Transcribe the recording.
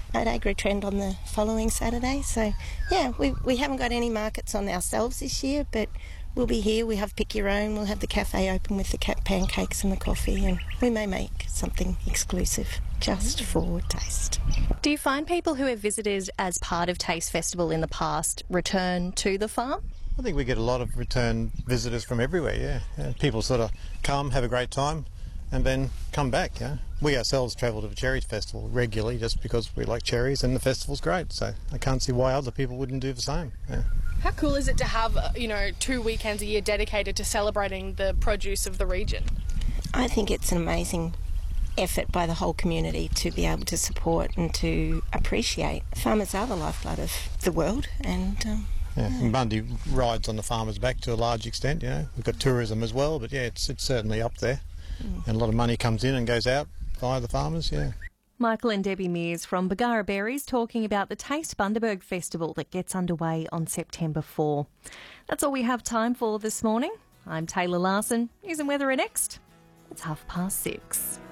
at Agritrend on the following Saturday. So, yeah, we haven't got any markets on ourselves this year, but we'll be here. We have Pick Your Own. We'll have the cafe open with the pancakes and the coffee, and we may make something exclusive just for taste. Do you find people who have visited as part of Taste Festival in the past return to the farm? I think we get a lot of return visitors from everywhere, yeah. People sort of come, have a great time, and then come back, yeah. We ourselves travel to the Cherry Festival regularly just because we like cherries and the festival's great, so I can't see why other people wouldn't do the same, yeah. How cool is it to have, 2 weekends a year dedicated to celebrating the produce of the region? I think it's an amazing effort by the whole community to be able to support and to appreciate. Farmers are the lifeblood of the world, and and Bundy rides on the farmer's back to a large extent, We've got tourism as well, but it's certainly up there. And a lot of money comes in and goes out via the farmers, yeah. Michael and Debbie Mears from Bargara Berries talking about the Taste Bundaberg Festival that gets underway on September 4. That's all we have time for this morning. I'm Taylor Larson. News and weather are next. It's 6:30.